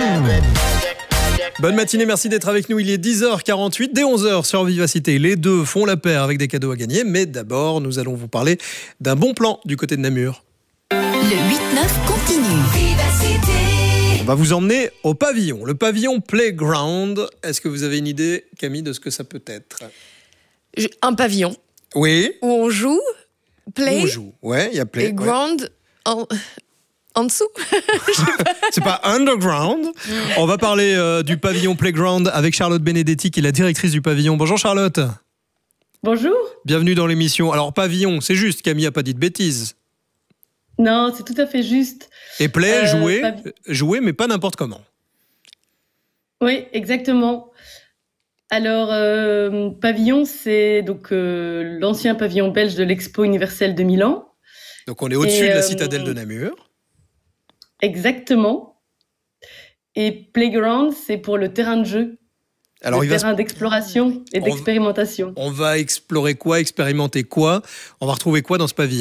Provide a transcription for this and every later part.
Bonne matinée, merci d'être avec nous. Il est 10h48, dès 11h sur Vivacité. Les deux font la paire avec des cadeaux à gagner. Mais d'abord, nous allons vous parler d'un bon plan du côté de Namur. Le 8-9 continue. Vivacité. On va vous emmener au pavillon, le pavillon Playground. Est-ce que vous avez une idée, Camille, de ce que ça peut être ? Un pavillon. Oui. Où on joue. Play. Où on joue, ouais, il y a Play. Et ground en dessous. C'est pas underground. On va parler du pavillon Playground avec Charlotte Benedetti, qui est la directrice du pavillon. Bonjour Charlotte. Bonjour. Bienvenue dans l'émission. Alors pavillon, c'est juste, Camille n'a pas dit de bêtises. Non, c'est tout à fait juste. Et Play, jouer, mais pas n'importe comment. Oui, exactement. Alors, pavillon, c'est donc l'ancien pavillon belge de l'Expo universelle de Milan. Donc on est au-dessus de la citadelle de Namur. Exactement. Et Playground, c'est pour le terrain de jeu. Alors, le terrain d'exploration et d'expérimentation. On va explorer quoi, expérimenter quoi ? On va retrouver quoi dans ce pavillon ?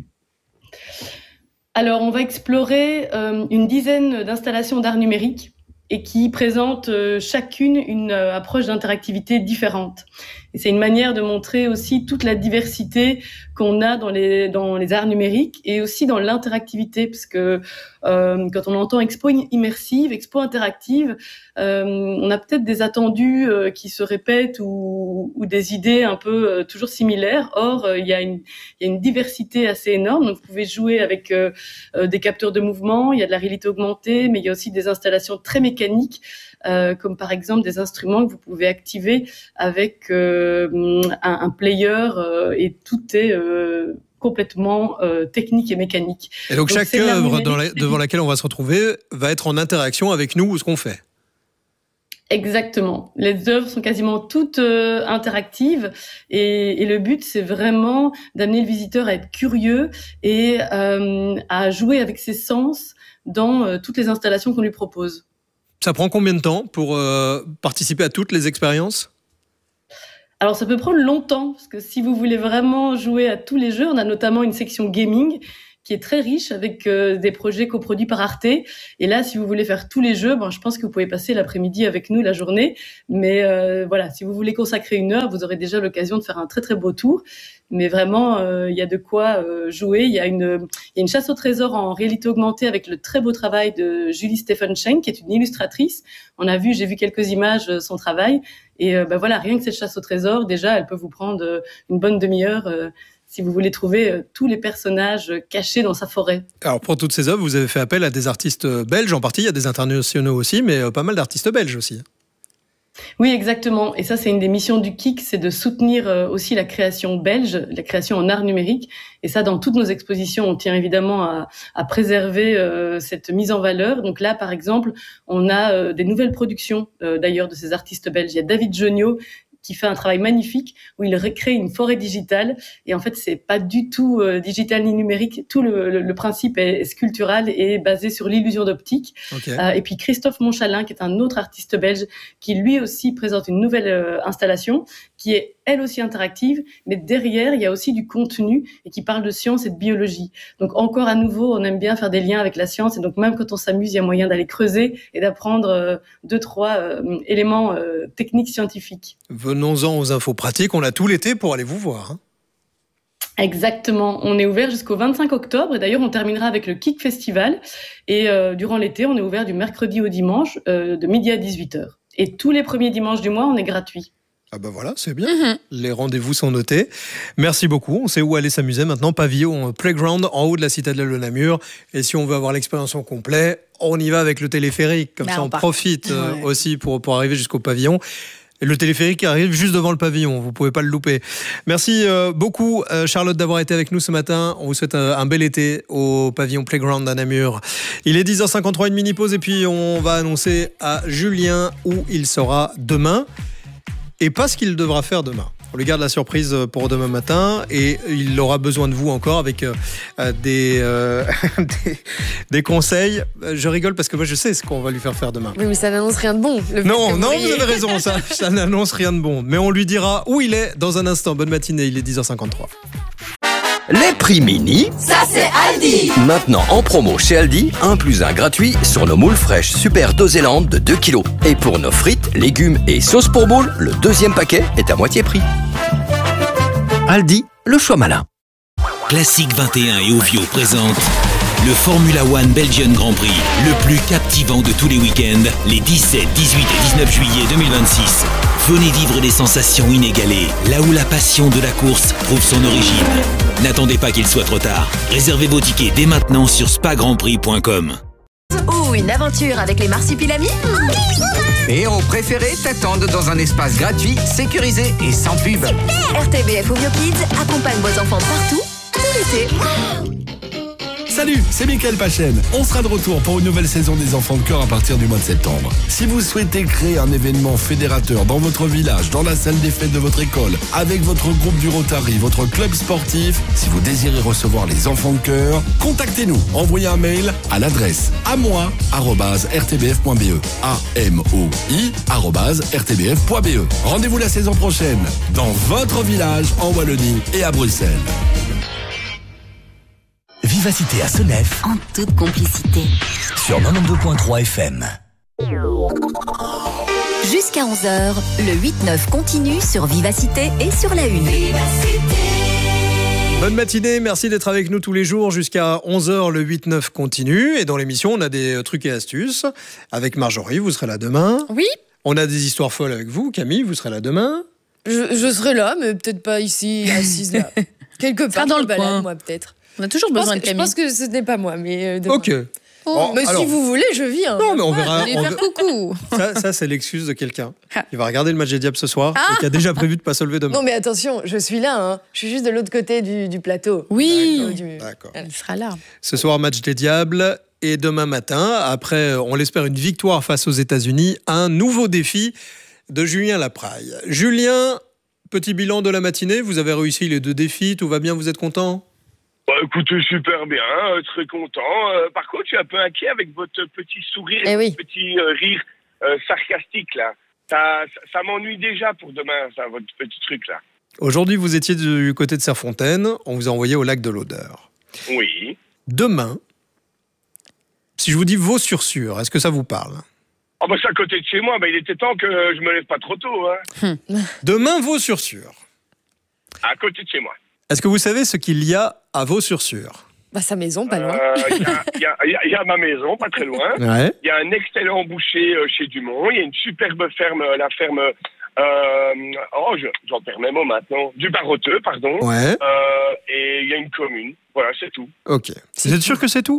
Alors, on va explorer une dizaine d'installations d'art numérique et qui présentent chacune une approche d'interactivité différente. Et c'est une manière de montrer aussi toute la diversité qu'on a dans les arts numériques et aussi dans l'interactivité, parce que quand on entend expo immersive, expo interactive, on a peut-être des attendus qui se répètent ou des idées un peu toujours similaires. Or, il y a une diversité assez énorme. Donc, vous pouvez jouer avec des capteurs de mouvement, il y a de la réalité augmentée, mais il y a aussi des installations très mécaniques, comme par exemple des instruments que vous pouvez activer avec un player et tout est complètement technique et mécanique. Et donc chaque œuvre devant laquelle on va se retrouver va être en interaction avec nous ou ce qu'on fait. Exactement. Les œuvres sont quasiment toutes interactives et le but, c'est vraiment d'amener le visiteur à être curieux et à jouer avec ses sens dans toutes les installations qu'on lui propose. Ça prend combien de temps pour participer à toutes les expériences ? Alors, ça peut prendre longtemps, parce que si vous voulez vraiment jouer à tous les jeux, on a notamment une section gaming qui est très riche avec des projets coproduits par Arte. Et là, si vous voulez faire tous les jeux, je pense que vous pouvez passer l'après-midi avec nous, la journée. Mais voilà, si vous voulez consacrer 1 heure, vous aurez déjà l'occasion de faire un très, très beau tour. Mais vraiment, il y a de quoi jouer. Il y a une chasse au trésor en réalité augmentée avec le très beau travail de Julie Stephenschenk, qui est une illustratrice. J'ai vu quelques images de son travail. Et voilà, rien que cette chasse au trésor, déjà, elle peut vous prendre une bonne demi-heure si vous voulez trouver tous les personnages cachés dans sa forêt. Alors pour toutes ces œuvres, vous avez fait appel à des artistes belges en partie, il y a des internationaux aussi, mais pas mal d'artistes belges aussi. Oui, exactement. Et ça, c'est une des missions du KIC, c'est de soutenir aussi la création belge, la création en art numérique. Et ça, dans toutes nos expositions, on tient évidemment à préserver cette mise en valeur. Donc là, par exemple, on a des nouvelles productions d'ailleurs de ces artistes belges. Il y a David Jonio qui fait un travail magnifique où il recrée une forêt digitale. Et en fait, c'est pas du tout digital ni numérique. Tout le principe est sculptural et basé sur l'illusion d'optique. Okay. Et puis Christophe Monchalin, qui est un autre artiste belge, qui lui aussi présente une nouvelle installation qui est elle aussi interactive, mais derrière, il y a aussi du contenu et qui parle de science et de biologie. Donc encore à nouveau, on aime bien faire des liens avec la science et donc même quand on s'amuse, il y a moyen d'aller creuser et d'apprendre 2-3 éléments techniques scientifiques. Venons-en aux infos pratiques, on a tout l'été pour aller vous voir. Hein. Exactement, on est ouvert jusqu'au 25 octobre et d'ailleurs on terminera avec le KIC Festival et durant l'été, on est ouvert du mercredi au dimanche de midi à 18h. Et tous les premiers dimanches du mois, on est gratuit. Ah ben voilà, c'est bien. Les rendez-vous sont notés. Merci beaucoup. On sait où aller s'amuser maintenant. Pavillon Playground en haut de la citadelle de Namur. Et si on veut avoir l'expérience au complet, on y va avec le téléphérique. Comme ça, on profite aussi pour arriver jusqu'au pavillon. Et le téléphérique arrive juste devant le pavillon. Vous ne pouvez pas le louper. Merci beaucoup, Charlotte, d'avoir été avec nous ce matin. On vous souhaite un bel été au pavillon Playground à Namur. Il est 10h53, une mini-pause. Et puis, on va annoncer à Julien où il sera demain. Et pas ce qu'il devra faire demain. On lui garde la surprise pour demain matin et il aura besoin de vous encore avec des conseils. Je rigole parce que moi je sais ce qu'on va lui faire demain. Oui, mais ça n'annonce rien de bon. Non, vous avez raison, ça n'annonce rien de bon. Mais on lui dira où il est dans un instant. Bonne matinée, il est 10h53. Les prix mini, Ça c'est Aldi. maintenant en promo chez Aldi, 1 + 1 gratuit sur nos moules fraîches Super Doséland de 2 kg. Et pour nos frites, légumes et sauces pour moules, le 2e paquet est à moitié prix. Aldi, le choix malin. Classique 21 et Ovio présente le Formula One Belgian Grand Prix, le plus captivant de tous les week-ends, les 17, 18 et 19 juillet 2026. Venez vivre des sensations inégalées, là où la passion de la course trouve son origine. N'attendez pas qu'il soit trop tard. Réservez vos tickets dès maintenant sur spagrandprix.com. Ou une aventure avec les marsupilamis. Héros préférés t'attendent dans un espace gratuit, sécurisé et sans pub. RTBF Ovio Kids accompagne vos enfants partout, tout l'été. Salut, c'est Mickaël Pachen. On sera de retour pour une nouvelle saison des Enfants de Cœur à partir du mois de septembre. Si vous souhaitez créer un événement fédérateur dans votre village, dans la salle des fêtes de votre école, avec votre groupe du Rotary, votre club sportif, si vous désirez recevoir les Enfants de Cœur, contactez-nous. Envoyez un mail à l'adresse amoi@rtbf.be. amoi@rtbf.be. Rendez-vous la saison prochaine dans votre village en Wallonie et à Bruxelles. Vivacité à Senef En toute complicité. sur 92.3 FM. Jusqu'à 11h, le 8-9 continue sur Vivacité et sur la Une. Bonne matinée, merci d'être avec nous tous les jours jusqu'à 11h, le 8-9 continue. Et dans l'émission, on a des trucs et astuces. Avec Marjorie, vous serez là demain. Oui, On a des histoires folles avec vous. Camille, vous serez là demain. je serai là, mais peut-être pas ici, assise là. Quelque part dans je le balade, coin. moi peut-être. On a toujours besoin de Je Camille. pense que ce n'est pas moi, mais demain. Ok. Bon, Mais alors, si vous voulez, je viens. Non, mais on verra. Allez faire coucou. Ça, c'est l'excuse de quelqu'un qui va regarder le match des Diables ce soir et qui a déjà prévu de pas se lever demain. Non, mais attention, je suis là. Hein. Je suis juste de l'autre côté du plateau. Oui, D'accord. il sera là. Ce soir, match des Diables. Et demain matin, après, on l'espère, une victoire face aux États-Unis, un nouveau défi de Julien Lapraille. Julien, petit bilan de la matinée. Vous avez réussi les 2 défis. Tout va bien, vous êtes content ? Bah, écoutez, super bien, très content. Par contre, je suis un peu inquiet avec votre petit sourire et oui. votre petit rire sarcastique, là. Ça m'ennuie déjà pour demain, ça, votre petit truc, là. Aujourd'hui, vous étiez du côté de Serfontaine. On vous a envoyé au lac de l'Odeur. Oui. Demain, si je vous dis Vaux-sur-Sûre, est-ce que ça vous parle ? Ah bah c'est à côté de chez moi, bah il était temps que je me lève pas trop tôt, hein. Demain, Vaux-sur-Sûre. À côté de chez moi. Est-ce que vous savez ce qu'il y a à Vaux-sur-Sûre ? Bah, sa maison, pas loin. Il y a ma maison, pas très loin. Ouais. Il y a un excellent boucher chez Dumont. Il y a une superbe ferme, la ferme... j'en perds mes mots maintenant. Du Baroteux, pardon. Ouais. Et il y a une commune. Voilà, c'est tout. Ok. Vous êtes sûr que c'est tout ?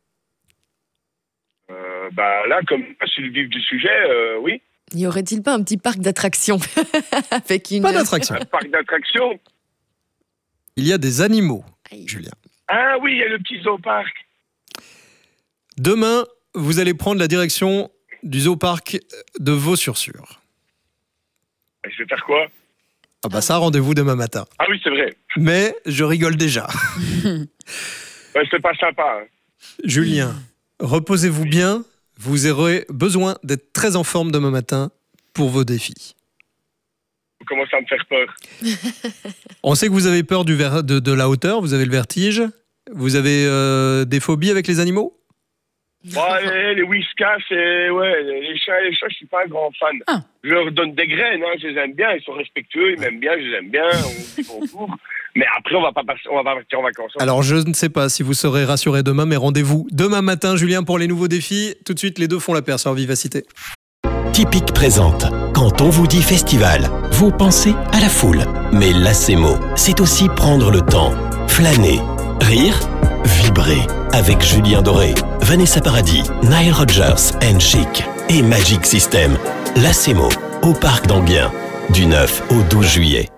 Bah là, comme c'est le vif du sujet, oui. Y aurait-il pas un petit parc d'attractions avec une... Pas d'attraction. Un parc d'attractions. Il y a des animaux, Julien. Ah oui, il y a le petit zooparc. Demain, vous allez prendre la direction du zooparc de Vaux-sur-Sûre. Je vais faire quoi? Ah bah ça, rendez-vous demain matin. Ah oui, c'est vrai. Mais je rigole déjà. Ouais, c'est pas sympa. Hein. Julien, reposez-vous bien. Vous aurez besoin d'être très en forme demain matin pour vos défis. Vous commencez à me faire peur. On sait que vous avez peur de la hauteur, vous avez le vertige. Vous avez des phobies avec les animaux? Ouais, les whiskas, les chats, je suis pas un grand fan. Ah. Je leur donne des graines, hein, je les aime bien, ils sont respectueux, ils m'aiment bien, je les aime bien, on court. Mais après, on va pas partir en vacances. Alors, je ne sais pas si vous serez rassuré demain, mais rendez-vous demain matin, Julien, pour les nouveaux défis. Tout de suite, les deux font la paire sur Vivacité. Typique présente. Quand on vous dit festival, vous pensez à la foule. Mais l'ACMO, c'est aussi prendre le temps, flâner, rire, vibrer. Avec Julien Doré, Vanessa Paradis, Nile Rodgers and Chic et Magic System. L'ACMO, au Parc d'Anguien, du 9 au 12 juillet.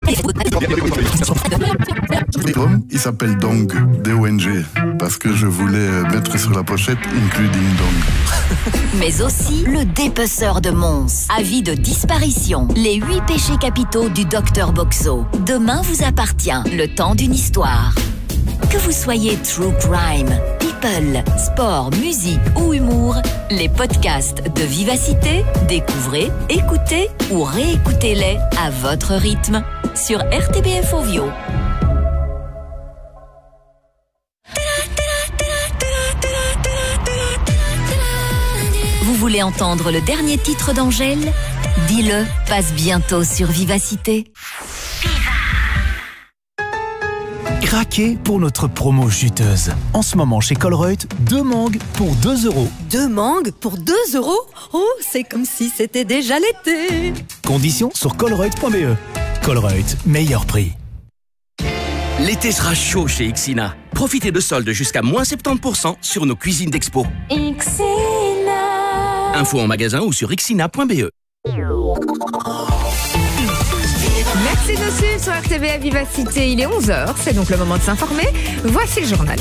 Il s'appelle Dong, D-O-N-G, parce que je voulais mettre sur la pochette Including Dong. Mais aussi le dépeceur de Mons. Avis de disparition. Les 8 péchés capitaux du Dr Boxo. Demain vous appartient. Le temps d'une histoire. Que vous soyez true crime, people, sport, musique ou humour, les podcasts de Vivacité, découvrez, écoutez ou réécoutez-les à votre rythme sur RTBF Ovio. voulez entendre le dernier titre d'Angèle ? Dis-le, passe bientôt sur Vivacité. Craquez pour notre promo juteuse. En ce moment chez Colruyt, 2 mangues pour 2 €. 2 mangues pour 2 €? Oh, c'est comme si c'était déjà l'été. Conditions sur colruyt.be. Colruyt, meilleur prix. L'été sera chaud chez Xina. Profitez de soldes jusqu'à moins 70% sur nos cuisines d'expo. Xina. Info en magasin ou sur xina.be. Merci de nous suivre sur RTV à Vivacité. Il est 11h, c'est donc le moment de s'informer. Voici le journal.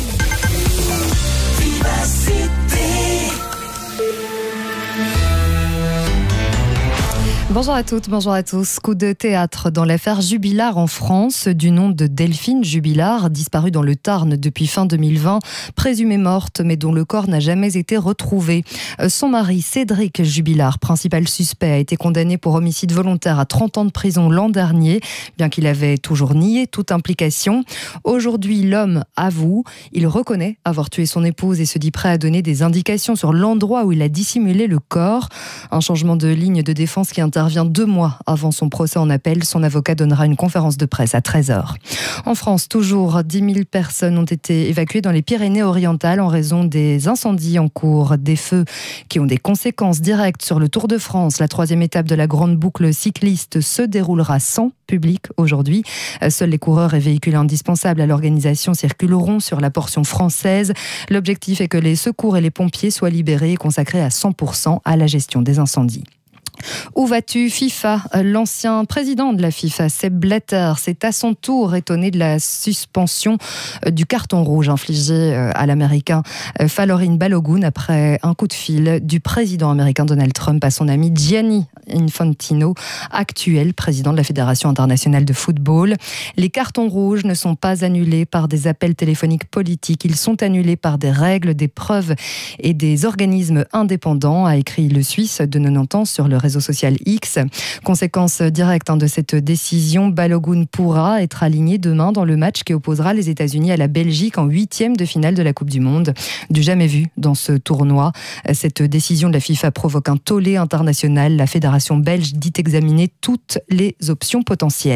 Bonjour à toutes, bonjour à tous. Coup de théâtre dans l'affaire Jubilard en France, du nom de Delphine Jubilard, disparue dans le Tarn depuis fin 2020, présumée morte mais dont le corps n'a jamais été retrouvé. Son mari, Cédric Jubilard, principal suspect, a été condamné pour homicide volontaire à 30 ans de prison l'an dernier, bien qu'il avait toujours nié toute implication. Aujourd'hui, l'homme avoue, il reconnaît avoir tué son épouse et se dit prêt à donner des indications sur l'endroit où il a dissimulé le corps. Un changement de ligne de défense qui intervient 2 mois avant son procès en appel. Son avocat donnera une conférence de presse à 13h. En France, toujours 10 000 personnes ont été évacuées dans les Pyrénées-Orientales en raison des incendies en cours, des feux qui ont des conséquences directes sur le Tour de France. La 3e étape de la grande boucle cycliste se déroulera sans public aujourd'hui. Seuls les coureurs et véhicules indispensables à l'organisation circuleront sur la portion française. L'objectif est que les secours et les pompiers soient libérés et consacrés à 100% à la gestion des incendies. Où vas-tu, FIFA ? L'ancien président de la FIFA, Sepp Blatter, s'est à son tour étonné de la suspension du carton rouge infligé à l'Américain Falorin Balogun après un coup de fil du président américain Donald Trump à son ami Gianni Infantino, actuel président de la Fédération internationale de football. Les cartons rouges ne sont pas annulés par des appels téléphoniques politiques, ils sont annulés par des règles, des preuves et des organismes indépendants, a écrit le Suisse de 90 ans sur le réseau social X. Conséquence directe de cette décision, Balogun pourra être aligné demain dans le match qui opposera les États-Unis à la Belgique en 8e de finale de la Coupe du Monde. Du jamais vu dans ce tournoi. Cette décision de la FIFA provoque un tollé international. La fédération belge dit examiner toutes les options potentielles.